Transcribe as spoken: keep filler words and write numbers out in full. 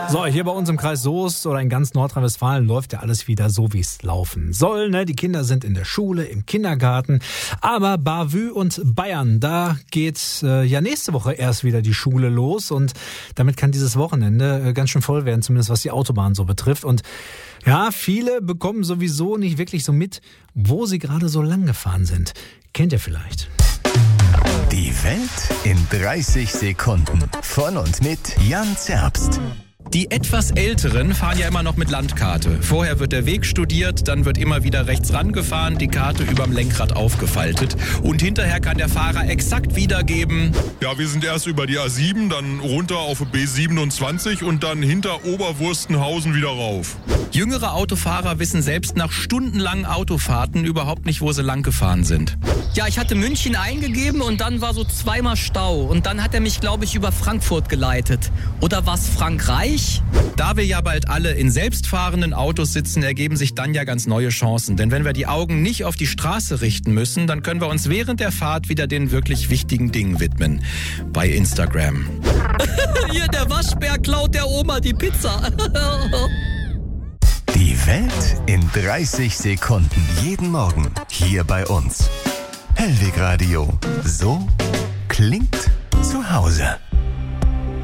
So, hier bei uns im Kreis Soest oder in ganz Nordrhein-Westfalen läuft ja alles wieder so, wie es laufen soll. Ne? Die Kinder sind in der Schule, im Kindergarten. Aber Bavü und Bayern, da geht äh, ja nächste Woche erst wieder die Schule los. Und damit kann dieses Wochenende äh, ganz schön voll werden, zumindest was die Autobahn so betrifft. Und ja, viele bekommen sowieso nicht wirklich so mit, wo sie gerade so lang gefahren sind. Kennt ihr vielleicht? Die Welt in dreißig Sekunden. Von und mit Jan Zerbst. Die etwas Älteren fahren ja immer noch mit Landkarte. Vorher wird der Weg studiert, dann wird immer wieder rechts rangefahren, die Karte überm Lenkrad aufgefaltet. Und hinterher kann der Fahrer exakt wiedergeben: Ja, wir sind erst über die A sieben, dann runter auf B siebenundzwanzig und dann hinter Oberwurstenhausen wieder rauf. Jüngere Autofahrer wissen selbst nach stundenlangen Autofahrten überhaupt nicht, wo sie lang gefahren sind. Ja, ich hatte München eingegeben und dann war so zweimal Stau. Und dann hat er mich, glaube ich, über Frankfurt geleitet. Oder was, Frankreich? Da wir ja bald alle in selbstfahrenden Autos sitzen, ergeben sich dann ja ganz neue Chancen. Denn wenn wir die Augen nicht auf die Straße richten müssen, dann können wir uns während der Fahrt wieder den wirklich wichtigen Dingen widmen. Bei Instagram. Hier, der Waschbär klaut der Oma die Pizza. Die Welt in dreißig Sekunden. Jeden Morgen hier bei uns. Hellweg Radio. So klingt zu Hause.